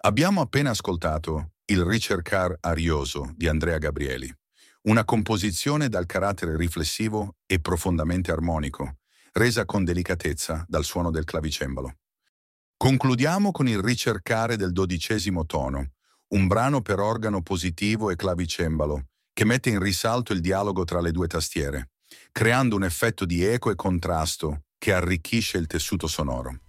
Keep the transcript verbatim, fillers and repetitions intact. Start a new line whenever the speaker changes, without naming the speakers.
Abbiamo appena ascoltato Il ricercar arioso di Andrea Gabrieli, una composizione dal carattere riflessivo e profondamente armonico, resa con delicatezza dal suono del clavicembalo. Concludiamo con Il ricercare del dodicesimo tono, un brano per organo positivo e clavicembalo, che mette in risalto il dialogo tra le due tastiere, creando un effetto di eco e contrasto che arricchisce il tessuto sonoro.